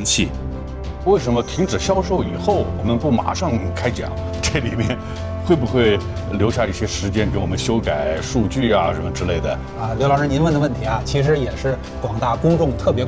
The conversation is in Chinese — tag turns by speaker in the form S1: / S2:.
S1: 气。
S2: 为什么停止销售以后，我们不马上开奖？这里面会不会留下一些时间给我们修改数据啊什么之类的？
S3: 刘老师您问的问题啊，其实也是广大公众特别